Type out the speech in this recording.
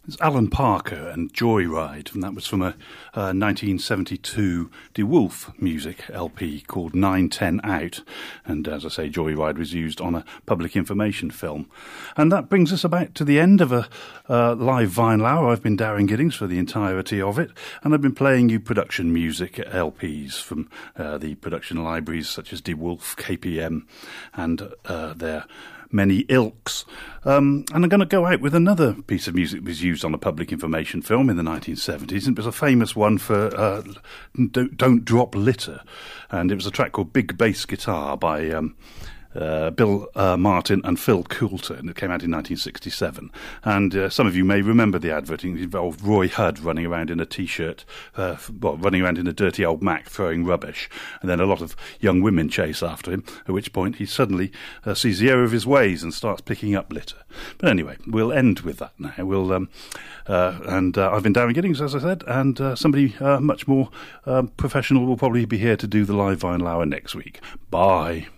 It's Alan Parker and Joyride, and that was from a 1972 DeWolf music LP called 910 Out. And as I say, Joyride was used on a public information film. And that brings us about to the end of a live vinyl hour. I've been Darren Giddings for the entirety of it, and I've been playing you production music LPs from the production libraries such as DeWolf, KPM, and their many ilks. And I'm going to go out with another piece of music that was used on a public information film in the 1970s. And it was a famous one for Don't Drop Litter. And it was a track called Big Bass Guitar by Bill Martin and Phil Coulter, and it came out in 1967. And some of you may remember the advert. It involved Roy Hudd running around in a T-shirt, running around in a dirty old Mac throwing rubbish, and then a lot of young women chase after him, at which point he suddenly sees the error of his ways and starts picking up litter. But anyway, we'll end with that now. I've been Darren Giddings, as I said, and somebody much more professional will probably be here to do the live vinyl hour next week. Bye.